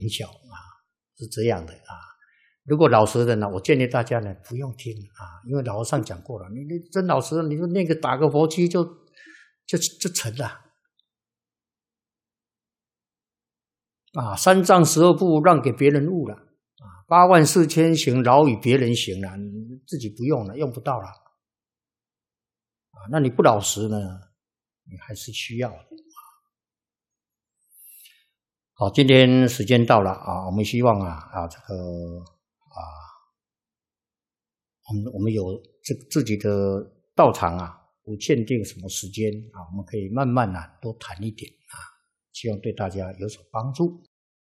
影响啊，是这样的啊。如果老实人呢，我建议大家呢不用听啊，因为老和尚讲过了，你真老实人，你说那个打个佛七就成了啊，3藏12部让给别人悟了啊，8万4千行饶与别人行了，你自己不用了，用不到了啊。那你不老实呢，你还是需要的。好，今天时间到了啊，我们希望这个我们有自己的道场啊，不限定什么时间啊，我们可以慢慢多谈一点啊，希望对大家有所帮助。